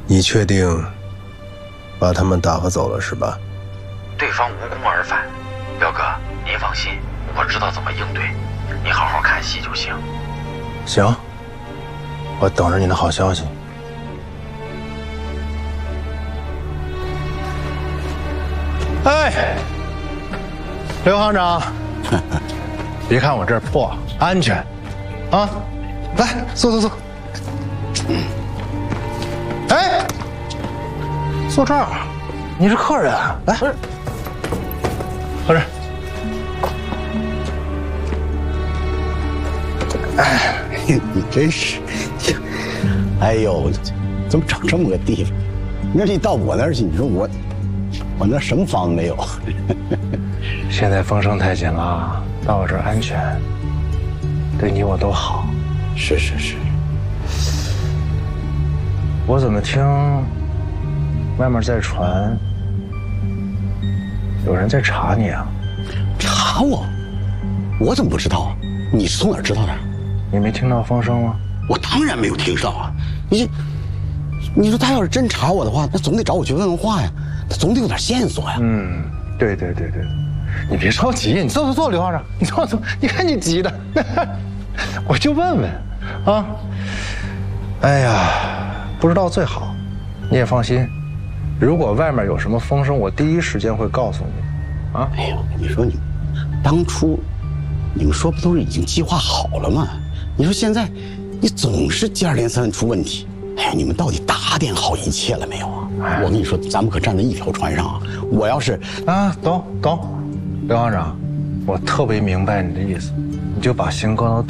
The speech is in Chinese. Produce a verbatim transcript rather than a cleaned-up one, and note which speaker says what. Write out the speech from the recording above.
Speaker 1: 你确定把他们打发走了是吧？
Speaker 2: 对方无功而返，彪哥，您放心，我知道怎么应对，你好好看戏就行。
Speaker 1: 行，我等着你的好消息。哎，刘行长，别看我这儿破，安全，啊，来，坐坐坐。哎，坐这儿，你是客人，来，喝着。
Speaker 3: 哎，你真是，哎呦，怎么整这么个地方？你说你到我那儿去，你说我，我那什么房子没有？
Speaker 1: 现在风声太紧了，到我这儿安全，对你我都好。
Speaker 3: 是是是。
Speaker 1: 我怎么听外面在传，有人在查你啊？
Speaker 3: 查我？我怎么不知道啊？你是从哪儿知道的？
Speaker 1: 你没听到风声吗？
Speaker 3: 我当然没有听到啊！你，你说他要是真查我的话，那总得找我去问问话呀，他总得有点线索呀。
Speaker 1: 嗯，对对对对，你别着急，你坐坐坐，刘行长，你坐坐，你看你急的，我就问问，啊，哎呀，不知道最好，你也放心，如果外面有什么风声，我第一时间会告诉你，啊。
Speaker 3: 哎呦，你说你，当初你们说不都是已经计划好了吗？你说现在，你总是接二连三的出问题，哎呀，你们到底打点好一切了没有啊？我跟你说，咱们可站在一条船上啊！我要是
Speaker 1: 啊，懂懂，刘行长，我特别明白你的意思，你就把心搁到